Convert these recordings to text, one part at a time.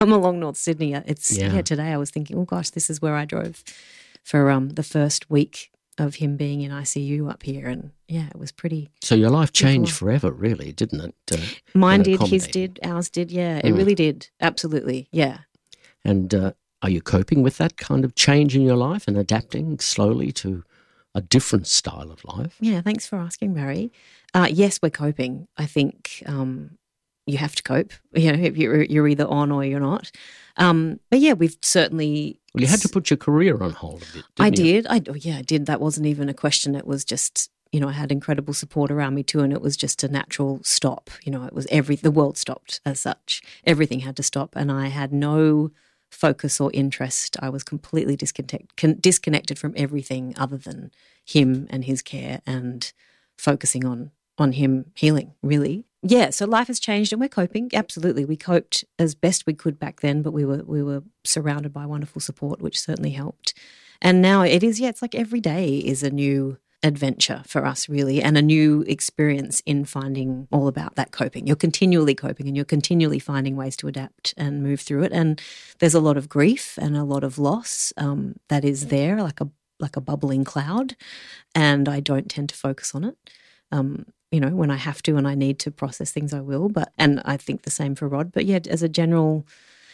I'm along North Sydney. Today I was thinking, oh gosh, this is where I drove for the first week of him being in ICU up here, and it was pretty. So your life changed forever, really, didn't it? Mine did, his did, ours did. Yeah, it really did. Absolutely, yeah. And are you coping with that kind of change in your life and adapting slowly to a different style of life? Yeah, thanks for asking, Barry. Yes, we're coping. I think you have to cope. If you're either on or you're not. But yeah, we've certainly. Well, you had to put your career on hold a bit, didn't you? I did. That wasn't even a question. It was just, I had incredible support around me too, and it was just a natural stop. It was the world stopped as such. Everything had to stop, and I had no focus or interest. I was completely disconnected from everything other than him and his care, and focusing on him healing, really. Yeah, so life has changed and we're coping. Absolutely. We coped as best we could back then, but we were surrounded by wonderful support, which certainly helped. And now it's like every day is a new adventure for us, really, and a new experience in finding all about that coping. You're continually coping and you're continually finding ways to adapt and move through it. And there's a lot of grief and a lot of loss that is there, like a bubbling cloud, and I don't tend to focus on it. When I have to and I need to process things, I will. And I think the same for Rod. But yeah, as a general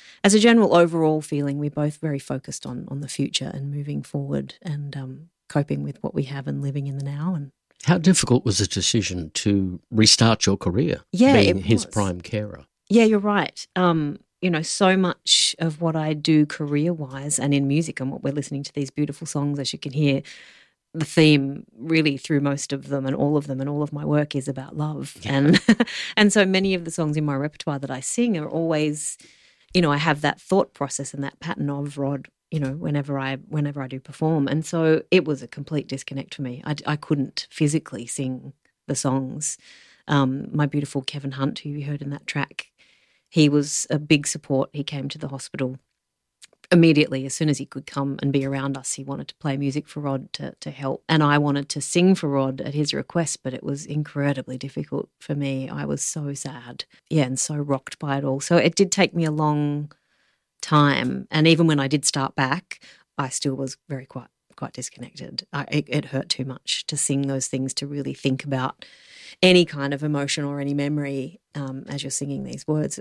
overall feeling, we're both very focused on the future and moving forward and coping with what we have and living in the now. And how difficult was the decision to restart your career? Yeah, being his prime carer. Yeah, you're right. So much of what I do career-wise and in music, and what we're listening to these beautiful songs, as you can hear. The theme really through most of them and all of my work is about love. Yeah. And so many of the songs in my repertoire that I sing are always, I have that thought process and that pattern of Rod, whenever I do perform. And so it was a complete disconnect for me. I couldn't physically sing the songs. My beautiful Kevin Hunt, who you heard in that track, he was a big support. He came to the hospital immediately. As soon as he could come and be around us, he wanted to play music for Rod to help. And I wanted to sing for Rod at his request, but it was incredibly difficult for me. I was so sad, and so rocked by it all. So it did take me a long time. And even when I did start back, I still was quite disconnected. It hurt too much to sing those things, to really think about any kind of emotion or any memory as you're singing these words.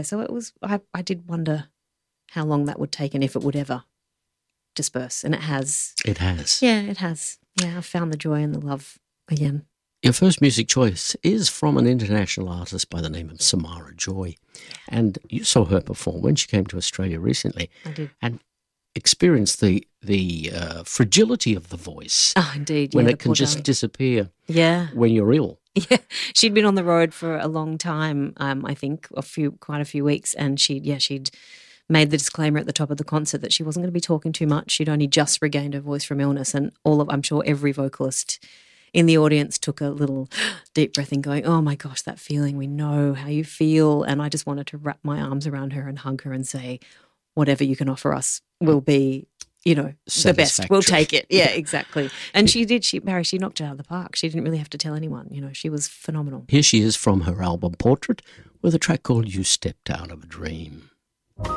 I did wonder how long that would take and if it would ever disperse. And it has. It has. Yeah, it has. Yeah, I found the joy and the love again. Your first music choice is from an international artist by the name of Samara Joy. And you saw her perform when she came to Australia recently. I did. And experienced the fragility of the voice. Oh, indeed. When it can just disappear when you're ill. Yeah, she'd been on the road for a long time, I think, quite a few weeks, and she'd made the disclaimer at the top of the concert that she wasn't going to be talking too much. She'd only just regained her voice from illness, and I'm sure every vocalist in the audience took a little deep breath in, going, oh my gosh, that feeling, we know how you feel. And I just wanted to wrap my arms around her and hug her and say, whatever you can offer us will be, the best. We'll take it. Yeah, exactly. And she did. She knocked it out of the park. She didn't really have to tell anyone. She was phenomenal. Here she is from her album Portrait with a track called You Stepped Out of a Dream.